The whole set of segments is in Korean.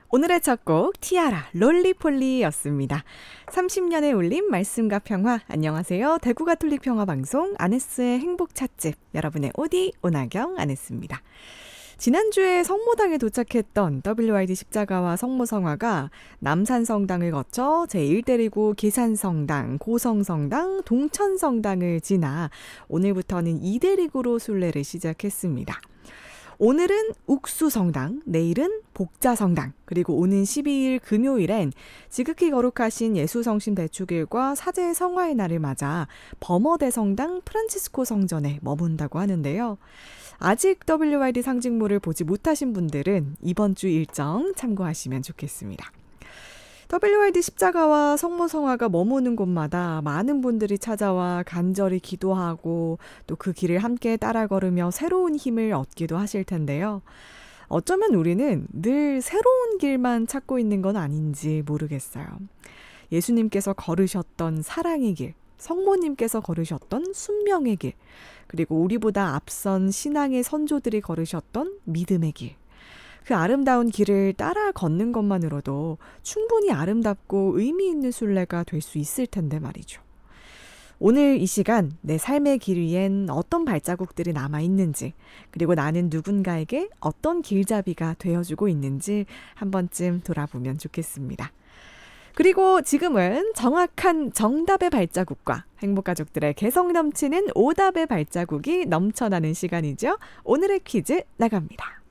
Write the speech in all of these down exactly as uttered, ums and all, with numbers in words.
오늘의 첫 곡 티아라 롤리폴리였습니다. 삼십 년의 울림 말씀과 평화. 안녕하세요. 대구 가톨릭 평화방송 아네스의 행복 찻집, 여러분의 오디 오나경 아네스입니다. 지난주에 성모당에 도착했던 더블유아이디 십자가와 성모성화가 남산성당을 거쳐 제일 대리구 계산성당, 고성성당, 동천성당을 지나 오늘부터는 이 대리구로 순례를 시작했습니다. 오늘은 욱수성당, 내일은 복자성당, 그리고 오는 십이일 금요일엔 지극히 거룩하신 예수성심 대축일과 사제의 성화의 날을 맞아 범어대성당 프란치스코 성전에 머문다고 하는데요. 아직 더블유아이디 상징모를 보지 못하신 분들은 이번 주 일정 참고하시면 좋겠습니다. 더블유아이디 십자가와 성모성화가 머무는 곳마다 많은 분들이 찾아와 간절히 기도하고 또 그 길을 함께 따라 걸으며 새로운 힘을 얻기도 하실 텐데요. 어쩌면 우리는 늘 새로운 길만 찾고 있는 건 아닌지 모르겠어요. 예수님께서 걸으셨던 사랑의 길, 성모님께서 걸으셨던 순명의 길, 그리고 우리보다 앞선 신앙의 선조들이 걸으셨던 믿음의 길. 그 아름다운 길을 따라 걷는 것만으로도 충분히 아름답고 의미 있는 순례가 될 수 있을 텐데 말이죠. 오늘 이 시간 내 삶의 길 위엔 어떤 발자국들이 남아있는지, 그리고 나는 누군가에게 어떤 길잡이가 되어주고 있는지 한 번쯤 돌아보면 좋겠습니다. 그리고 지금은 정확한 정답의 발자국과 행복가족들의 개성 넘치는 오답의 발자국이 넘쳐나는 시간이죠. 오늘의 퀴즈 나갑니다.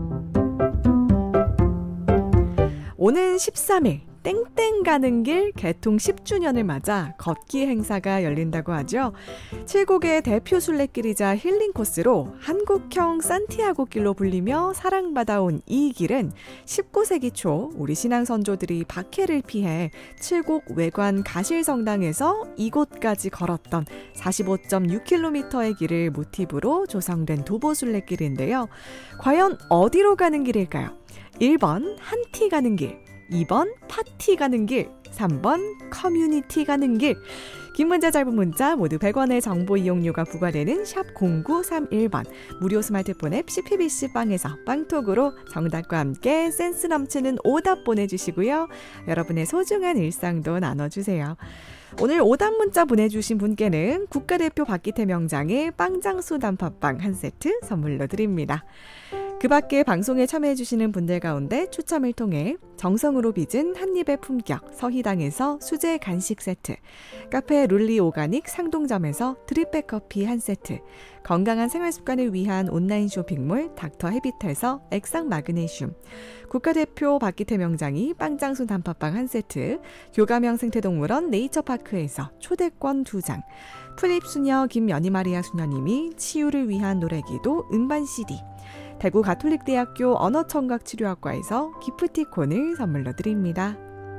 오는 십삼일 땡땡 가는 길 개통 십 주년을 맞아 걷기 행사가 열린다고 하죠. 칠곡의 대표 순례길이자 힐링 코스로 한국형 산티아고 길로 불리며 사랑받아온 이 길은 십구 세기 초 우리 신앙 선조들이 박해를 피해 칠곡 외관 가실성당에서 이곳까지 걸었던 사십오 점 육 킬로미터의 길을 모티브로 조성된 도보 순례길인데요. 과연 어디로 가는 길일까요? 일 번 한티 가는 길, 이 번 파티 가는 길, 삼 번 커뮤니티 가는 길. 긴 문자 짧은 문자 모두 백 원의 정보 이용료가 부과되는 샵 공구삼일 번, 무료 스마트폰 앱 씨피비씨 빵에서 빵톡으로 정답과 함께 센스 넘치는 오답 보내주시고요. 여러분의 소중한 일상도 나눠주세요. 오늘 오답 문자 보내주신 분께는 국가대표 박기태 명장의 빵장수 단팥빵 한 세트 선물로 드립니다. 그 밖에 방송에 참여해주시는 분들 가운데 추첨을 통해 정성으로 빚은 한입의 품격 서희당에서 수제 간식 세트, 카페 룰리 오가닉 상동점에서 드립백 커피 한 세트, 건강한 생활습관을 위한 온라인 쇼핑몰 닥터 헤비트에서 액상 마그네슘, 국가대표 박기태 명장이 빵장수 단팥빵 한 세트, 교감형 생태동물원 네이처파크에서 초대권 두 장, 플립수녀 김연희마리아 수녀님이 치유를 위한 노래기도 음반 씨디, 대구 가톨릭대학교 언어청각치료학과에서 기프티콘을 선물로 드립니다.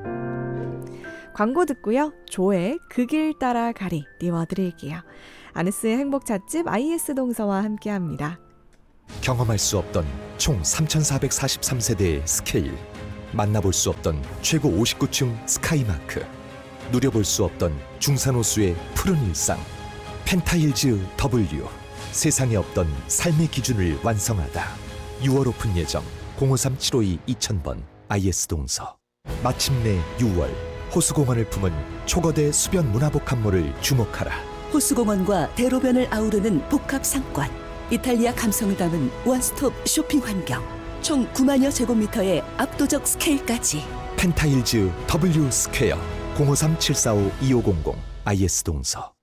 광고 듣고요. 조의 그 길 따라 가리 띄워드릴게요. 아네스의 행복 찻집 아이에스 동서와 함께합니다. 경험할 수 없던 총 삼천사백사십삼 세대의 스케일, 만나볼 수 없던 최고 오십구 층 스카이마크, 누려볼 수 없던 중산호수의 푸른 일상, 펜타힐즈 W, 세상에 없던 삶의 기준을 완성하다. 유월 오픈 예정 공오삼 칠오이 이천 번 아이에스 동서. 마침내 유월 호수공원을 품은 초거대 수변 문화복합몰을 주목하라. 호수공원과 대로변을 아우르는 복합 상권, 이탈리아 감성을 담은 원스톱 쇼핑 환경, 총 구만여 제곱미터의 압도적 스케일까지. 펜타힐즈 W 스퀘어 공오삼 칠사오 이오공공 아이에스 동서.